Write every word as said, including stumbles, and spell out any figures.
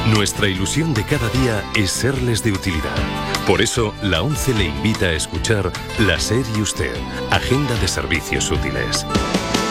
Nuestra ilusión de cada día es serles de utilidad. Por eso, la ONCE le invita a escuchar La SER y Usted, Agenda de Servicios Útiles.